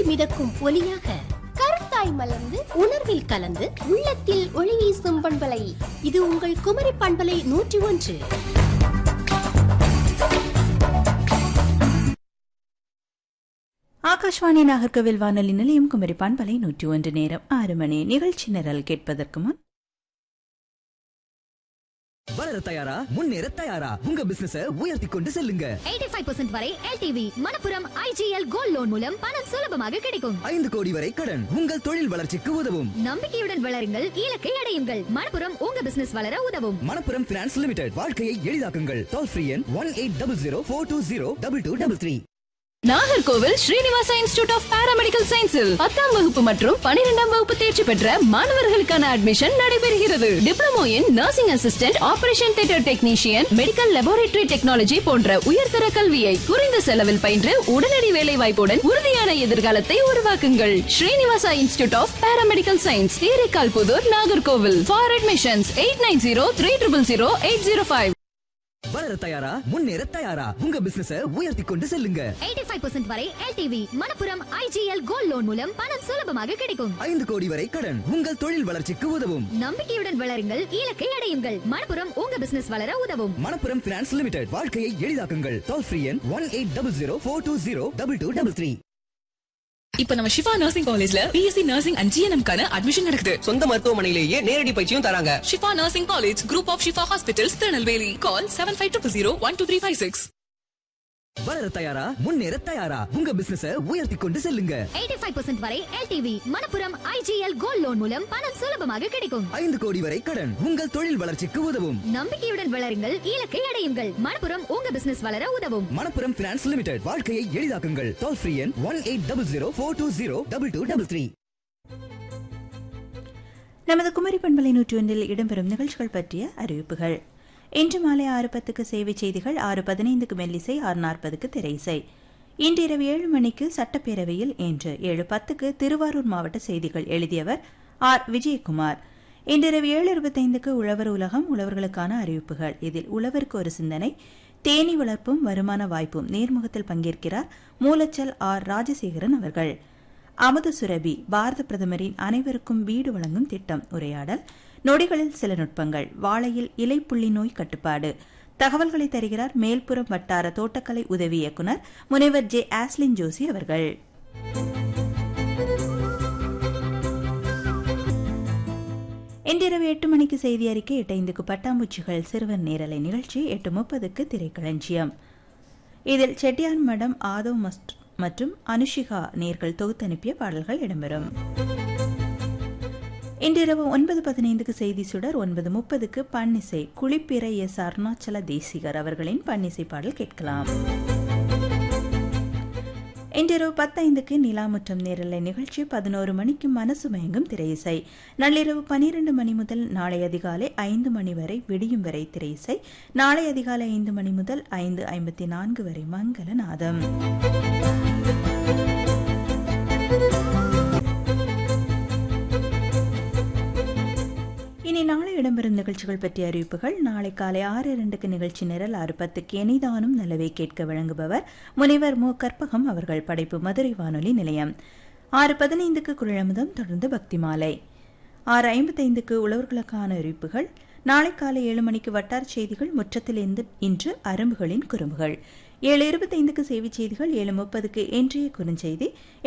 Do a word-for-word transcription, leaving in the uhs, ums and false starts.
மிதக்கும் ஒலியாக கருத்தாய் மலர்ந்து உணர்வில் கலந்து உள்ளத்தில் ஒளி வீசும் பண்பலை இது உங்கள் குமரி பண்பலை நூற்றி ஒன்று. ஆகாஷ்வாணி நாகர்கோவில் வானொலி நிலையம் குமரி பண்பலை நூற்றி ஒன்று. நேரம் ஆறு மணி. நிகழ்ச்சி நிரல் கேட்பதற்கு முன் வளர தயாரா, முன்னேற தயாரா, உங்க பிசினஸ உயர்த்தி கொண்டு செல்லுங்க. எண்பத்தி ஐந்து சதவீதம் வரை L T V Manappuram I G L gold loan மூலம் பணம் சுலபமாக கிடைக்கும். ஐந்து கோடி வரை கடன் உங்கள் தொழில் வளர்ச்சிக்கு உதவும். நம்பிக்கையுடன் வளருங்கள், இலக்கை அடையுங்கள். மணப்புரம் உங்க பிசினஸ் வளர உதவும். மணப்புரம் பினான்ஸ் லிமிடெட், வாழ்க்கையை எளிதாக்குங்கள். டோல் ஃப்ரீ எண் one eight double zero four two zero double two double three. Nagercoil Srinivasa institute of paramedical சயின்ஸில் பத்தாம் வகுப்பு மற்றும் பனிரெண்டாம் வகுப்பு தேர்ச்சி பெற்ற மாணவர்களுக்கான அட்மிஷன் நடைபெறுகிறது. Diploma in nursing assistant, operation theatre technician, medical laboratory technology போன்ற உயர்தர கல்வியை குறைந்த செலவில் பயின்று உடனடி வேலை வாய்ப்புடன் உறுதியான எதிர்காலத்தை உருவாக்குங்கள். Srinivasa institute of paramedical science, Therikal Pudur, Nagercoil. For admissions eight nine zero three triple zero eight zero five. வளர தயாரா, முன்னேற தயாரா, உங்க பிசினஸ உயர்த்தி கொண்டு செல்லுங்க. எண்பத்தி ஐந்து சதவீதம் வரை L T V Manappuram I G L gold loan மூலம் பணம் சுலபமாக கிடைக்கும். ஐந்து கோடி வரை கடன் உங்கள் தொழில் வளர்ச்சிக்கு உதவும். நம்பிக்கையுடன் வளருங்கள், இலக்கை அடையுங்கள். மணப்புரம் உங்க பிசினஸ் வளர உதவும். மணப்புரம் பினான்ஸ் லிமிடெட், வாழ்க்கையை எளிதாக்குங்கள். டோல் ஃப்ரீ எண் one eight double zero four two zero double two double three. இப்ப நம்ம ஷிஃபா நர்சிங் காலேஜ்ல பிஎஸ்சி நர்சிங் அண்ட் ஜிஎன்எம் கான அட்மிஷன் நடக்குது. சொந்த மருத்துவமனையிலேயே நேரடி பயிற்சியும் தராங்க. Shifa nursing college, group of Shifa hospitals, Tirunelveli. Call seven five two zero one two three five six. வளர தயாரா, முன்னேற தயாரா, உங்க பிசினஸ உயர்த்தி கொண்டு செல்லுங்க. எண்பத்தி ஐந்து சதவீதம் வரை L T V Manappuram I G L gold loan மூலம் பணம் சுலபமாக கிடைக்கும். ஐந்து கோடி வரை கடன் உங்கள் தொழில் வளர்ச்சிக்கு உதவும். நம்பிக்கையுடன் வளருங்கள், இலக்கை அடையுங்கள். மணப்புரம் உங்க பிசினஸ் வளர உதவும். மணப்புரம் பினான்ஸ் லிமிடெட், வாழ்க்கையை எளிதாக்குங்கள். டோல் ஃப்ரீ எண் one eight double zero four two zero double two double three. நமது குமரி பண்பலை நூற்றி ஒன்றில் இடம்பெறும் நிகழ்ச்சிகள் பற்றிய அறிவிப்புகள். இன்று மாலை ஆறு பத்துக்கு சேவை செய்திகள், ஆறு பதினைந்துக்கு மெல்லிசை, ஆறு நாற்பதுக்கு திரைசை. இன்று இரவு ஏழு மணிக்கு சட்டப்பேரவையில் இன்று, ஏழு பத்துக்கு திருவாரூர் மாவட்ட செய்திகள். எழுதியவர் ஆர் விஜயகுமார். இன்றிரவு ஏழு இருபத்தைந்துக்கு உழவர் உலகம், உழவர்களுக்கான அறிவிப்புகள். இதில் உழவருக்கு ஒரு சிந்தனை, தேனீ வளர்ப்பும் வருமான வாய்ப்பும், நேர்முகத்தில் பங்கேற்கிறார் மூலச்சல் ஆர் ராஜசேகரன் அவர்கள். அமுத சுரபி, பாரத பிரதமரின் அனைவருக்கும் வீடு வழங்கும் திட்டம். உரையாடல், நொடிகளில் சில நுட்பங்கள், வாழையில் இலைப்புள்ளி நோய் கட்டுப்பாடு. தகவல்களை தருகிறார் மேல்புறம் வட்டார தோட்டக்கலை உதவி இயக்குநர் முனைவர் ஜே ஆஸ்லின் ஜோசி அவர்கள். இன்றிரவு எட்டு மணிக்கு செய்தி அறிக்கை, எட்டு ஐந்துக்கு பட்டாம்பூச்சிகள் சிறுவர் நேரலை நிகழ்ச்சி, எட்டு முப்பதுக்கு திரைக்களஞ்சியம். இதில் செட்டியார் மடம் ஆதவ் மற்றும் அனுஷிகா நேர்கள் தொகுத்தனுப்பிய பாடல்கள் இடம்பெறும். இன்றிரவு ஒன்பது பதினைந்துக்கு செய்தி சுடர், ஒன்பது முப்பதுக்கு பன்னிசை, குளிப்பிறை எஸ் அருணாச்சல தேசிகர் அவர்களின் பன்னிசை பாடல் கேட்கலாம். இன்றிரவு பத்தைந்துக்கு நிலாமுற்றம் நேரலை நிகழ்ச்சி, பதினோரு மணிக்கு மனசு மயங்கும் திரையிசை. நள்ளிரவு பனிரெண்டு மணி முதல் நாளை அதிகாலை ஐந்து மணி வரை விடியும் வரை திரையிசை. நாளை அதிகாலை ஐந்து மணி முதல் ஐந்து ஐம்பத்தி நான்கு வரை மங்கள நாதம். இனி நாளை இடம்பெறும் நிகழ்ச்சிகள் பற்றிய அறிவிப்புகள். நாளை காலை ஆறு இரண்டுக்கு நிகழ்ச்சி நிரல், ஆறு பத்துக்கு இனிதானும் நல்லவை கேட்க வழங்குபவர் முனைவர் மு கற்பகம் அவர்கள். படைப்பு மதுரை வானொலி நிலையம். ஆறு பதினைந்துக்கு குழலமுதம், தொடர்ந்து பக்தி மாலை. ஆறு ஐம்பத்தைந்துக்கு உழவர்களுக்கான அறிவிப்புகள். நாளை காலை ஏழு மணிக்கு வட்டார செய்திகள், முற்றத்திலிருந்து இன்று அரும்புகளின் குறும்புகள். ஏழு இருபத்தைந்துக்கு செய்தி செய்திகள், ஏழு முப்பதுக்கு இன்றைய குறுஞ்செய்தி,